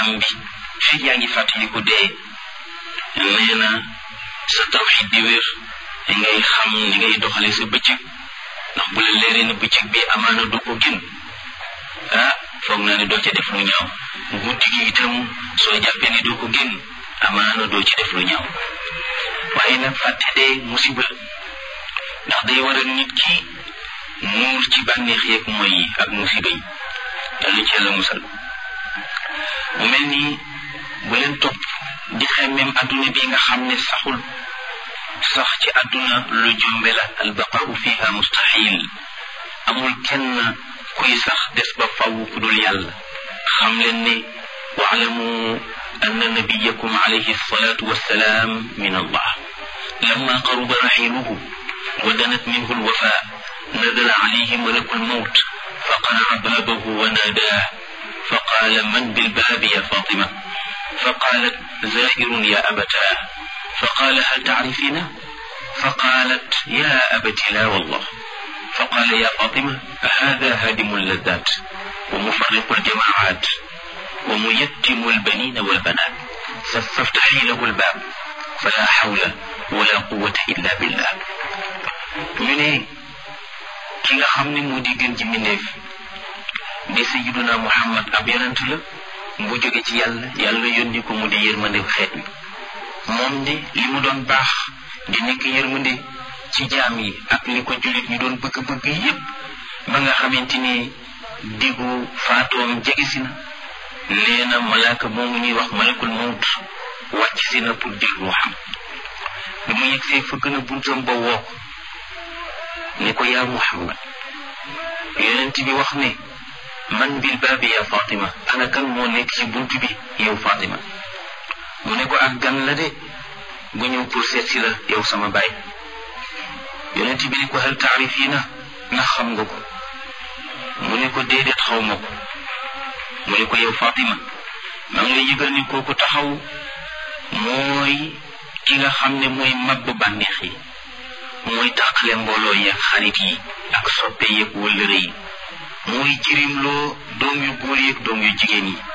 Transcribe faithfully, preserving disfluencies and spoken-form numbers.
am bi fekk yaa ngi fàttaliku dee nee na sa tawxiid di wér ngay xam ni ngay doxale sa bëccëg ndax bu la leeree na bëccëg bi amaana du ko gën ah foog naa ne doo ca def lu ñaaw guddi gi itam soo jàppee ni doo ko gën amaana doo ci def lu ñaaw waaye nag fàtte dee musiba ndax day waral nit ki nuur ci bànneex yeeg mooy yi ak musiba yi yàlla ci yàlla musal mu mel nii bu leen topp di xemmem adduna bi nga xam ne saxul sax ci adduna lu jombe la albaqau fiha mustahil amul kenn kuy sax des ba faw ku dul yàlla xam leen ne waalamu anna nabiyakum alayhi salatu wassalaam min allah lamma qaruba raxiluhu wa danat minhu alwafa nazala alayhi malaku almawt faqara'a babahu wa nadaa فقال من بالباب يا فاطمة فقالت زائر يا أبتاه فقال هل تعرفينه فقالت يا أبت لا والله فقال يا فاطمة هذا هادم اللذات ومفرق الجماعات وميتم البنين والبنات فافتحي له الباب فلا حول ولا قوة إلا بالله من كي خمني مودي گن جي منيف di sayyiduna muhammad ab yonent la bu jóge ci yàlla yàlla yónni ko mu di yërmande xeet wi moom de li mu doon baax di nekk yërmande ci jaam yi ak li ko jullit ñu doon bëgg-bëgg yépp ba nga xamante ni diggu faatoom jege si na nee na malaaka moomu ñuy wax malakul mawt wàcc si na pour jël ruuxam bi mu yegsee fëgg na buntam ba woo ko ne ko yaa muhammad yonent bi wax ne man bil baabi ya Fatima ana kan moo nekk ci buntu bi yow Fatima mu ne ko ak gan la de bu ñëw pour seet si la yow sama baay yonent bi ne ko hal taarifina ndax xam nga ko mu ne ko déedéet xaw ma ko mu ne ko yow Fatima maa ngi lay yëgal ni kooku taxaw mooy ki nga xam ne mooy mabb bànneex yi mooy tàqale mbooloo yi ak xarit yi ak soppe yeeg wëllëre yi mooy jirim loo doom yu góor yeeg doom yu jigéen yi